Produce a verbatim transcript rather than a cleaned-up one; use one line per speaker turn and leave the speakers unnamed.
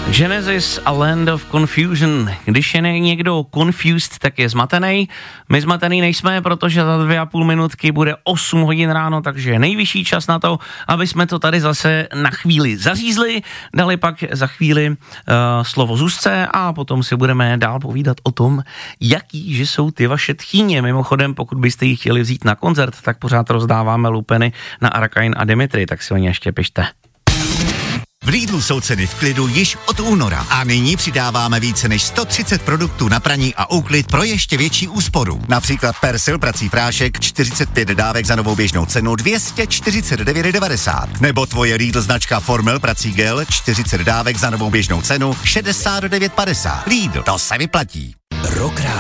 Genesis a Land of Confusion. Když je někdo confused, tak je zmatený. My zmatený nejsme, protože za dvě a půl minutky bude osm hodin ráno, takže je nejvyšší čas na to, aby jsme to tady zase na chvíli zařízli. Dali pak za chvíli uh, slovo Zuzce a potom si budeme dál povídat o tom, jaký že jsou ty vaše tchýně. Mimochodem, pokud byste ji chtěli vzít na koncert, tak pořád rozdáváme lupeny na Arkain a Dimitri, tak si o ně ještě pište.
V Lidlu jsou ceny v klidu již od února a nyní přidáváme více než sto třicet produktů na praní a úklid pro ještě větší úsporu. Například Persil prací prášek čtyřicet pět dávek za novou běžnou cenu dvě stě čtyřicet devět devadesát. Nebo tvoje Lidl značka Formel prací gel čtyřicet dávek za novou běžnou cenu šedesát devět padesát. Lidl, to se vyplatí.
Rock